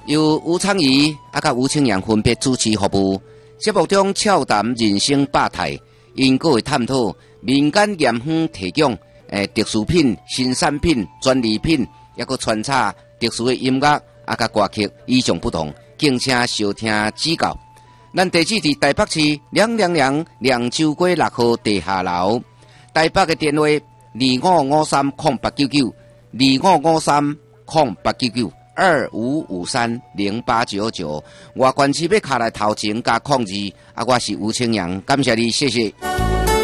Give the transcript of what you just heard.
由吴昌仪甲吴清阳分别主持服务。节目中俏谈人生百态，因各会探讨民间盐坊提供特殊品、新产品、专利品，也佫穿插特殊的音乐甲歌曲，与众不同，敬请收听指教。咱地址伫台北市亮州街6號地下樓，台北嘅電話2553-0899，2553-0899，2553-0899。外縣市要卡來頭前加控制，我是吳清陽，感謝你，謝謝。